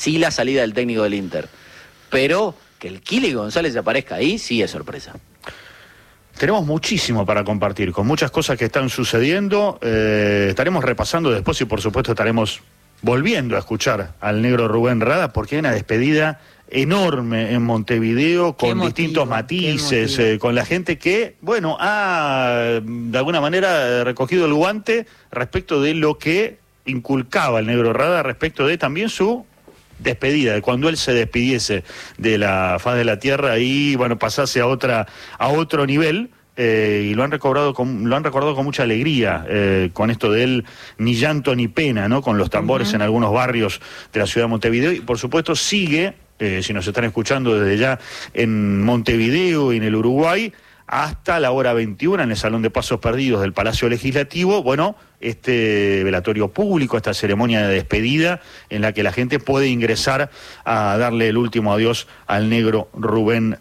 sí la salida del técnico del Inter. Pero que el Kili González aparezca ahí, sí es sorpresa. Tenemos muchísimo para compartir, con muchas cosas que están sucediendo. Estaremos repasando después y por supuesto estaremos volviendo a escuchar al negro Rubén Rada, porque hay una despedida enorme en Montevideo, con distintos matices, con la gente que, bueno, ha de alguna manera recogido el guante respecto de lo que inculcaba el negro Rada, respecto de también su despedida, de cuando él se despidiese de la faz de la tierra y, bueno, pasase a otro nivel. Y lo han recordado con mucha alegría, con esto de él, ni llanto ni pena, ¿no? Con los tambores en algunos barrios de la ciudad de Montevideo, y por supuesto sigue, si nos están escuchando desde ya en Montevideo y en el Uruguay, hasta la hora 21 en el Salón de Pasos Perdidos del Palacio Legislativo, bueno, este velatorio público, esta ceremonia de despedida en la que la gente puede ingresar a darle el último adiós al negro Rubén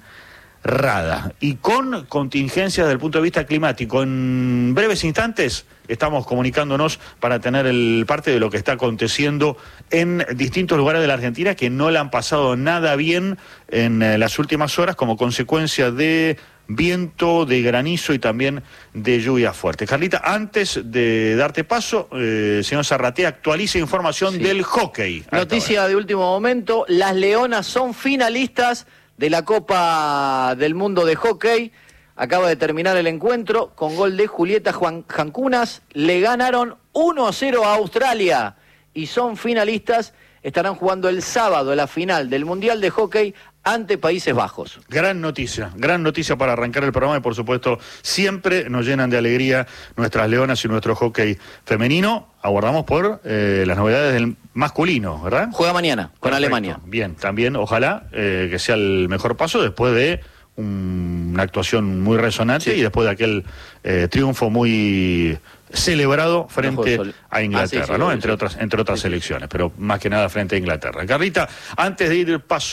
Rada. Y con contingencias desde el punto de vista climático, en breves instantes estamos comunicándonos para tener parte de lo que está aconteciendo en distintos lugares de la Argentina que no le han pasado nada bien en las últimas horas como consecuencia de viento, de granizo y también de lluvia fuerte. Carlita, antes de darte paso, señor Zarratea, actualiza información del hockey. Noticia de último momento: las Leonas son finalistas de la Copa del Mundo de Hockey. Acaba de terminar el encuentro con gol de Julieta Jancunas. Le ganaron 1-0 a Australia y son finalistas. Estarán jugando el sábado la final del Mundial de Hockey ante Países Bajos. Gran noticia para arrancar el programa y por supuesto siempre nos llenan de alegría nuestras leonas y nuestro hockey femenino. Aguardamos por las novedades del masculino, ¿verdad? Juega mañana con Alemania. Bien, también ojalá que sea el mejor paso después de una actuación muy resonante y después de aquel triunfo muy celebrado frente a Inglaterra, ¿no? Entre otras selecciones, pero más que nada frente a Inglaterra. Carlita, antes de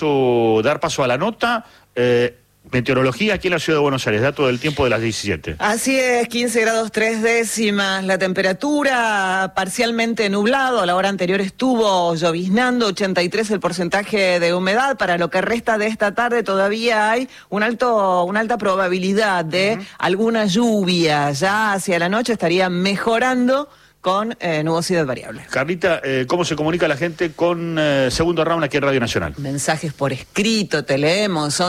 dar paso a la nota, meteorología aquí en la ciudad de Buenos Aires, dato del tiempo de las 17. Así es, 15 grados 3 décimas, la temperatura parcialmente nublado, a la hora anterior estuvo lloviznando, 83 el porcentaje de humedad. Para lo que resta de esta tarde todavía hay una alta probabilidad de alguna lluvia, ya hacia la noche estaría mejorando con nubosidad variable. Carlita, ¿cómo se comunica la gente con Segundo Round aquí en Radio Nacional? Mensajes por escrito, te leemos,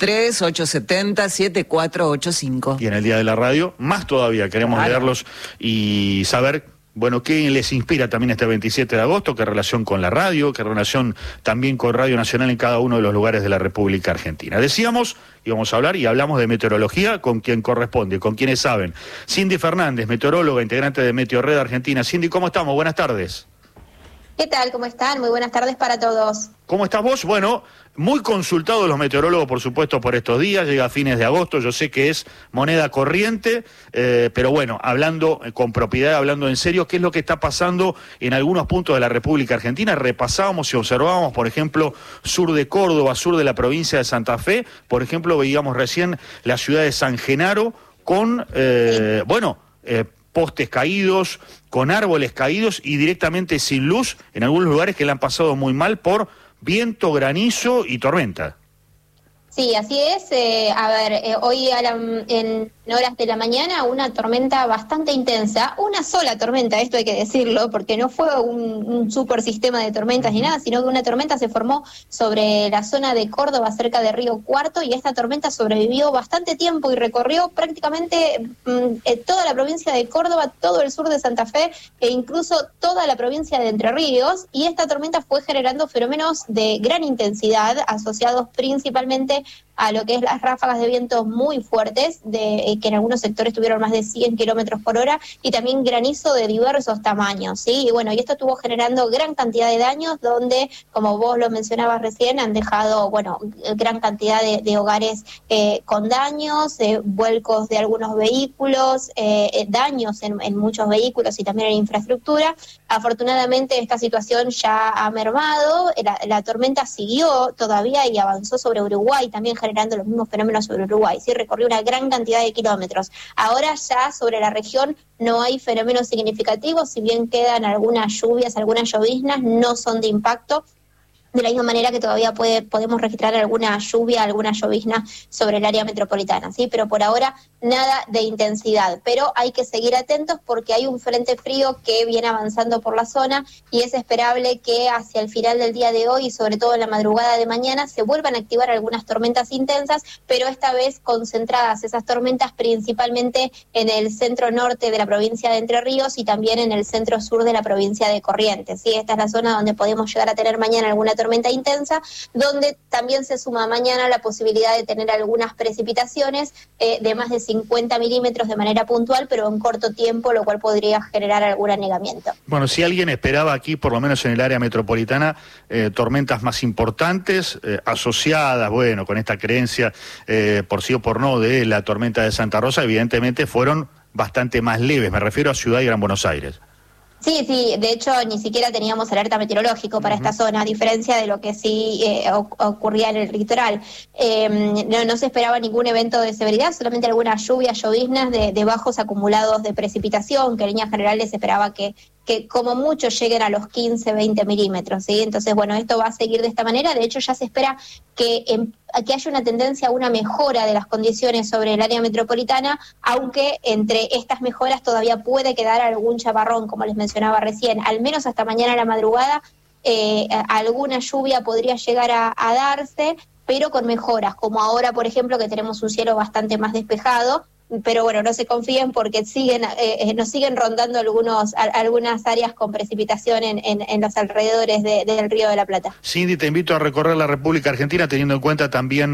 11-3-870-7485. Y en el día de la radio, más todavía, queremos leerlos y saber, bueno, qué les inspira también este 27 de agosto, qué relación con la radio, qué relación también con Radio Nacional en cada uno de los lugares de la República Argentina. Decíamos, íbamos a hablar y hablamos de meteorología con quien corresponde, con quienes saben. Cindy Fernández, meteoróloga, integrante de Meteorred Argentina. Cindy, ¿cómo estamos? Buenas tardes. ¿Qué tal? ¿Cómo están? Muy buenas tardes para todos. ¿Cómo estás vos? Bueno, muy consultados los meteorólogos, por supuesto, por estos días, llega a fines de agosto, yo sé que es moneda corriente, pero bueno, hablando con propiedad, hablando en serio, ¿qué es lo que está pasando en algunos puntos de la República Argentina? Repasábamos y observábamos, por ejemplo, sur de Córdoba, sur de la provincia de Santa Fe, por ejemplo, veíamos recién la ciudad de San Genaro con, postes caídos, con árboles caídos y directamente sin luz en algunos lugares que le han pasado muy mal por viento, granizo y tormenta. Sí, así es. Hoy en horas de la mañana una tormenta bastante intensa, una sola tormenta, esto hay que decirlo, porque no fue un super sistema de tormentas ni nada, sino que una tormenta se formó sobre la zona de Córdoba, cerca de Río Cuarto, y esta tormenta sobrevivió bastante tiempo y recorrió prácticamente toda la provincia de Córdoba, todo el sur de Santa Fe e incluso toda la provincia de Entre Ríos, y esta tormenta fue generando fenómenos de gran intensidad asociados principalmente a lo que es las ráfagas de vientos muy fuertes, que en algunos sectores tuvieron más de 100 kilómetros por hora, y también granizo de diversos tamaños, ¿sí? Y bueno, y esto estuvo generando gran cantidad de daños, donde, como vos lo mencionabas recién, han dejado, bueno, gran cantidad de hogares con daños, vuelcos de algunos vehículos, daños en muchos vehículos y también en infraestructura. Afortunadamente esta situación ya ha mermado, la tormenta siguió todavía y avanzó sobre Uruguay, también generando los mismos fenómenos sobre Uruguay, ¿sí? Recorrió una gran cantidad de kilómetros. Ahora ya sobre la región no hay fenómenos significativos, si bien quedan algunas lluvias, algunas lloviznas, no son de impacto. De la misma manera que todavía podemos registrar alguna lluvia, alguna llovizna sobre el área metropolitana, ¿sí? Pero por ahora nada de intensidad. Pero hay que seguir atentos porque hay un frente frío que viene avanzando por la zona y es esperable que hacia el final del día de hoy y sobre todo en la madrugada de mañana se vuelvan a activar algunas tormentas intensas, pero esta vez concentradas esas tormentas principalmente en el centro norte de la provincia de Entre Ríos y también en el centro sur de la provincia de Corrientes, ¿sí? Esta es la zona donde podemos llegar a tener mañana alguna tormenta intensa, donde también se suma mañana la posibilidad de tener algunas precipitaciones de más de 50 milímetros de manera puntual, pero en corto tiempo, lo cual podría generar algún anegamiento. Bueno, si alguien esperaba aquí, por lo menos en el área metropolitana, tormentas más importantes, asociadas, bueno, con esta creencia, por sí o por no, de la tormenta de Santa Rosa, evidentemente fueron bastante más leves, me refiero a Ciudad y Gran Buenos Aires. Sí, de hecho ni siquiera teníamos alerta meteorológico para esta zona, a diferencia de lo que sí ocurría en el litoral. No se esperaba ningún evento de severidad, solamente algunas lluvias, lloviznas de bajos acumulados de precipitación, que en líneas generales se esperaba que como mucho lleguen a los 15, 20 milímetros, ¿sí? Entonces, bueno, esto va a seguir de esta manera. De hecho, ya se espera que haya una tendencia a una mejora de las condiciones sobre el área metropolitana, aunque entre estas mejoras todavía puede quedar algún chaparrón, como les mencionaba recién. Al menos hasta mañana a la madrugada, alguna lluvia podría llegar a darse, pero con mejoras, como ahora, por ejemplo, que tenemos un cielo bastante más despejado. Pero bueno, no se confíen porque nos siguen rondando algunas áreas con precipitación en los alrededores del Río de la Plata. Cindy, te invito a recorrer la República Argentina teniendo en cuenta también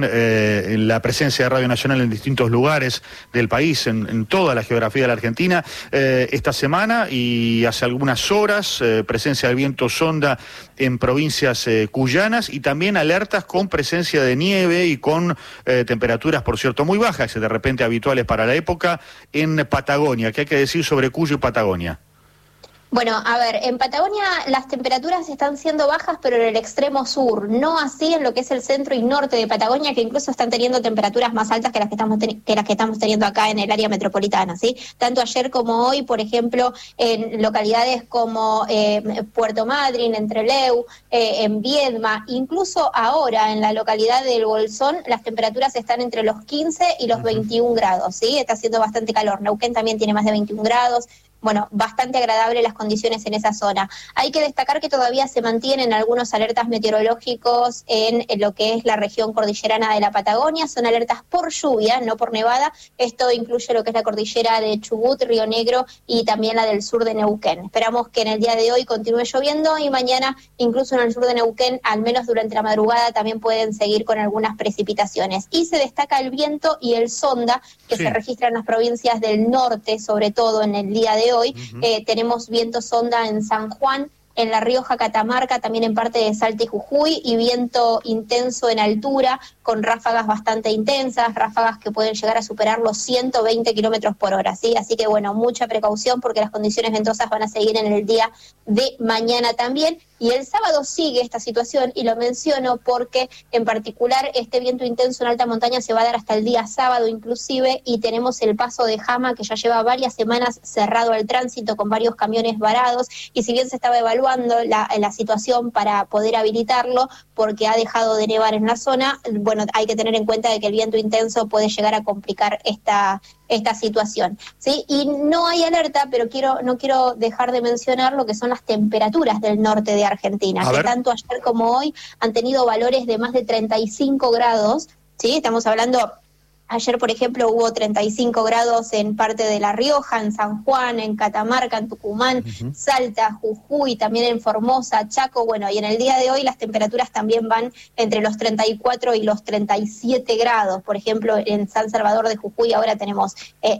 la presencia de Radio Nacional en distintos lugares del país, en toda la geografía de la Argentina. Esta semana y hace algunas horas, presencia del viento sonda en provincias cuyanas y también alertas con presencia de nieve y con temperaturas, por cierto, muy bajas, de repente habituales para la época en Patagonia. ¿Qué hay que decir sobre Cuyo y Patagonia? Bueno, a ver, en Patagonia las temperaturas están siendo bajas, pero en el extremo sur, no así en lo que es el centro y norte de Patagonia, que incluso están teniendo temperaturas más altas que las que estamos teniendo acá en el área metropolitana, ¿sí? Tanto ayer como hoy, por ejemplo, en localidades como Puerto Madryn, en Trelew, en Viedma, incluso ahora en la localidad del Bolsón, las temperaturas están entre los 15 y los 21 grados, ¿sí? Está haciendo bastante calor. Neuquén también tiene más de 21 grados. Bueno, bastante agradable las condiciones en esa zona. Hay que destacar que todavía se mantienen algunos alertas meteorológicos en lo que es la región cordillerana de la Patagonia. Son alertas por lluvia, no por nevada. Esto incluye lo que es la cordillera de Chubut, Río Negro y también la del sur de Neuquén. Esperamos que en el día de hoy continúe lloviendo y mañana, incluso en el sur de Neuquén, al menos durante la madrugada, también pueden seguir con algunas precipitaciones. Y se destaca el viento y el sonda que se registra en las provincias del norte, sobre todo en el día de hoy. Tenemos viento sonda en San Juan, en La Rioja, Catamarca, también en parte de Salta y Jujuy, y viento intenso en altura, con ráfagas bastante intensas, ráfagas que pueden llegar a superar los 120 kilómetros por hora, ¿sí? Así que bueno, mucha precaución porque las condiciones ventosas van a seguir en el día de mañana también, y el sábado sigue esta situación, y lo menciono porque en particular este viento intenso en alta montaña se va a dar hasta el día sábado inclusive, y tenemos el paso de Jama que ya lleva varias semanas cerrado al tránsito con varios camiones varados, y si bien se estaba evaluando la situación para poder habilitarlo porque ha dejado de nevar en la zona, bueno, hay que tener en cuenta de que el viento intenso puede llegar a complicar esta situación, ¿sí? Y no hay alerta, pero no quiero dejar de mencionar lo que son las temperaturas del norte de Argentina, que tanto ayer como hoy han tenido valores de más de 35 grados, ¿sí? Estamos hablando... Ayer, por ejemplo, hubo 35 grados en parte de La Rioja, en San Juan, en Catamarca, en Tucumán, Salta, Jujuy, también en Formosa, Chaco. Bueno, y en el día de hoy las temperaturas también van entre los 34 y los 37 grados. Por ejemplo, en San Salvador de Jujuy ahora tenemos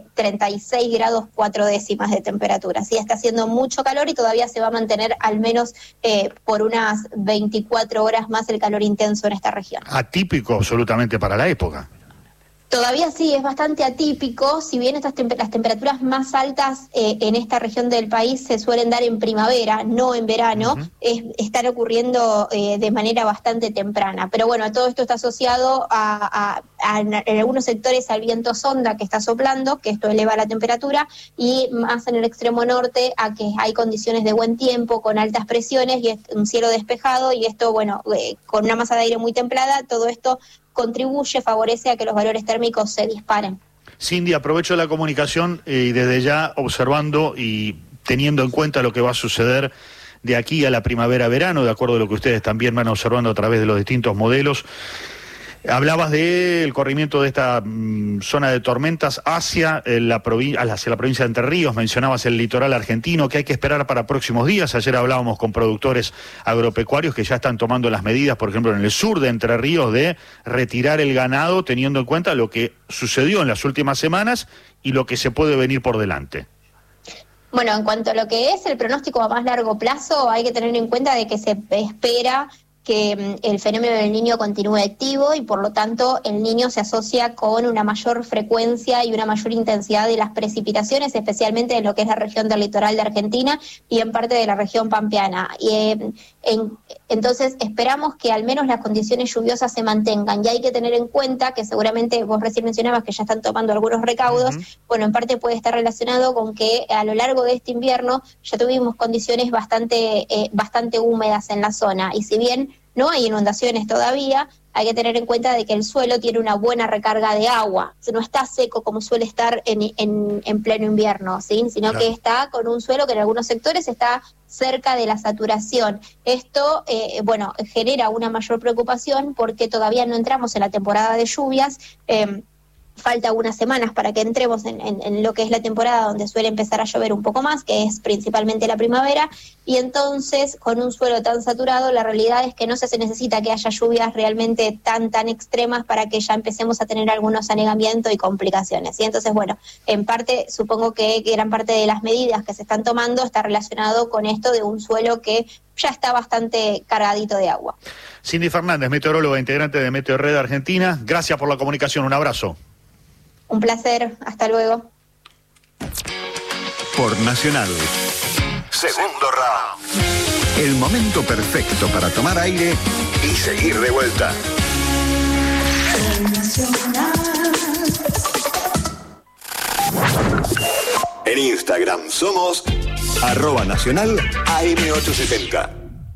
36 grados 4 décimas de temperatura. Sí, está haciendo mucho calor y todavía se va a mantener al menos por unas 24 horas más el calor intenso en esta región. Atípico absolutamente para la época. Todavía sí, es bastante atípico, si bien las temperaturas más altas en esta región del país se suelen dar en primavera, no en verano, están ocurriendo de manera bastante temprana. Pero bueno, todo esto está asociado a en algunos sectores al viento sonda que está soplando, que esto eleva la temperatura, y más en el extremo norte a que hay condiciones de buen tiempo, con altas presiones y un cielo despejado, y esto, bueno, con una masa de aire muy templada, todo esto contribuye, favorece a que los valores térmicos se disparen. Cindy, aprovecho la comunicación y desde ya observando y teniendo en cuenta lo que va a suceder de aquí a la primavera-verano, de acuerdo a lo que ustedes también van observando a través de los distintos modelos. Hablabas del corrimiento de esta zona de tormentas hacia la provincia de Entre Ríos, mencionabas el litoral argentino, que hay que esperar para próximos días. Ayer hablábamos con productores agropecuarios que ya están tomando las medidas, por ejemplo, en el sur de Entre Ríos, de retirar el ganado, teniendo en cuenta lo que sucedió en las últimas semanas y lo que se puede venir por delante. Bueno, en cuanto a lo que es el pronóstico a más largo plazo, hay que tener en cuenta de que se espera que el fenómeno del Niño continúe activo y por lo tanto el Niño se asocia con una mayor frecuencia y una mayor intensidad de las precipitaciones, especialmente en lo que es la región del litoral de Argentina y en parte de la región pampeana. Entonces esperamos que al menos las condiciones lluviosas se mantengan, y hay que tener en cuenta que seguramente vos recién mencionabas que ya están tomando algunos recaudos. Bueno, en parte puede estar relacionado con que a lo largo de este invierno ya tuvimos condiciones bastante húmedas en la zona, y si bien no hay inundaciones todavía, hay que tener en cuenta de que el suelo tiene una buena recarga de agua, no está seco como suele estar en pleno invierno, ¿sí? Sino que está con un suelo que en algunos sectores está cerca de la saturación. Esto, genera una mayor preocupación porque todavía no entramos en la temporada de lluvias. Falta unas semanas para que entremos en lo que es la temporada donde suele empezar a llover un poco más, que es principalmente la primavera, y entonces con un suelo tan saturado la realidad es que no se necesita que haya lluvias realmente tan extremas para que ya empecemos a tener algunos anegamientos y complicaciones. Y entonces, bueno, en parte supongo que gran parte de las medidas que se están tomando está relacionado con esto de un suelo que ya está bastante cargadito de agua. Cindy Fernández, meteoróloga integrante de Meteorred Argentina, gracias por la comunicación, un abrazo. Un placer, hasta luego. Por Nacional. Segundo round. El momento perfecto para tomar aire y seguir de vuelta. En Instagram somos @Nacional AM870.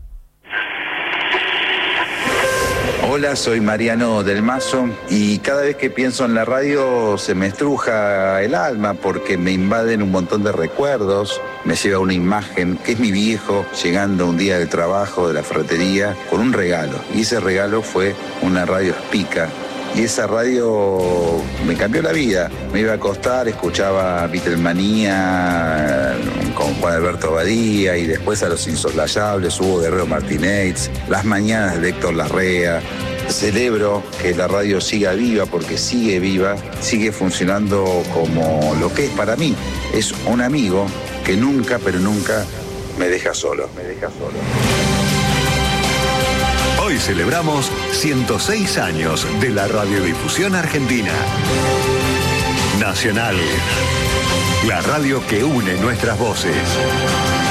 Hola, soy Mariano del Mazo y cada vez que pienso en la radio se me estruja el alma porque me invaden un montón de recuerdos, me lleva una imagen que es mi viejo llegando un día del trabajo, de la ferretería, con un regalo, y ese regalo fue una radio Spica. Y esa radio me cambió la vida. Me iba a acostar, escuchaba Beatlemanía con Juan Alberto Badía, y después a Los Insoslayables, Hugo Guerrero Martínez, Las Mañanas de Héctor Larrea. Celebro que la radio siga viva porque sigue viva, sigue funcionando como lo que es para mí. Es un amigo que nunca, pero nunca me deja solo. Hoy celebramos 106 años de la radiodifusión argentina. Nacional, la radio que une nuestras voces.